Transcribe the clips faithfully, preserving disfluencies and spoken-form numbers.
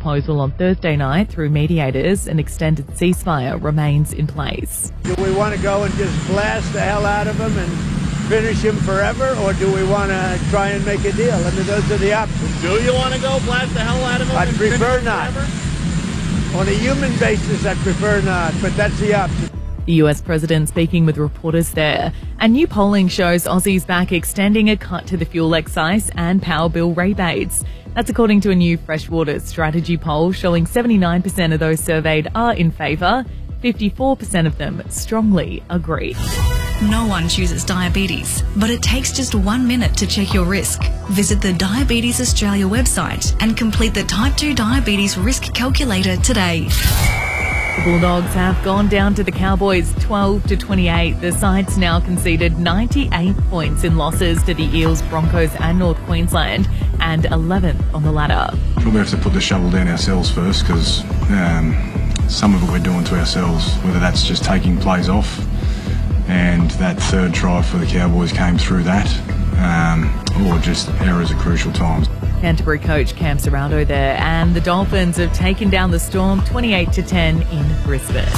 proposal on Thursday night through mediators. An extended ceasefire remains in place. Do we want to go and just blast the hell out of him and finish him forever, or do we want to try and make a deal? I mean, those are the options. Do you want to go blast the hell out of him? I'd and prefer finish him not. forever? On a human basis, I'd prefer not, but that's the option. The U S president speaking with reporters there. And new polling shows Aussies back extending a cut to the fuel excise and power bill rebates. That's according to a new Freshwater strategy poll showing seventy-nine percent of those surveyed are in favour, fifty-four percent of them strongly agree. No one chooses diabetes, but it takes just one minute to check your risk. Visit the Diabetes Australia website and complete the Type two Diabetes Risk Calculator today. The Bulldogs have gone down to the Cowboys twelve to twenty-eight. The side's now conceded ninety-eight points in losses to the Eels, Broncos and North Queensland, and eleventh on the ladder. Probably have to put the shovel down ourselves first, because um, some of it we're doing to ourselves, whether that's just taking plays off, and that third try for the Cowboys came through that, um, or just errors at crucial times. Canterbury coach Cam Serrano there, and the Dolphins have taken down the Storm twenty-eight to ten in Brisbane.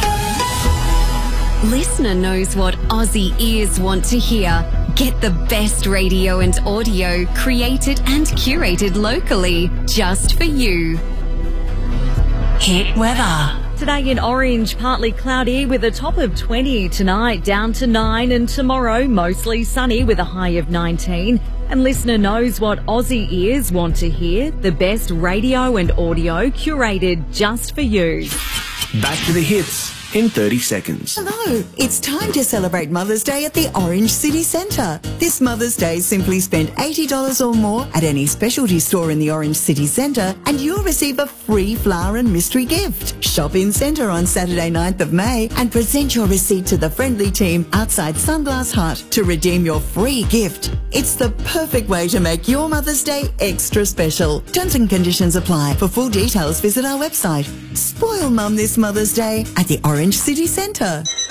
Listener knows what Aussie ears want to hear. Get the best radio and audio created and curated locally just for you. Hit weather. Today in Orange, partly cloudy with a top of twenty. Tonight down to nine, and tomorrow mostly sunny with a high of nineteen. And Listener knows what Aussie ears want to hear. The best radio and audio curated just for you. Back to the hits in thirty seconds. Hello, it's time to celebrate Mother's Day at the Orange City Centre. This Mother's Day, simply spend eighty dollars or more at any specialty store in the Orange City Centre and you'll receive a free flower and mystery gift. Shop in Centre on Saturday ninth of May and present your receipt to the friendly team outside Sunglass Hut to redeem your free gift. It's the perfect way to make your Mother's Day extra special. Terms and conditions apply. For full details, visit our website. Spoil Mum this Mother's Day at the Orange City Centre.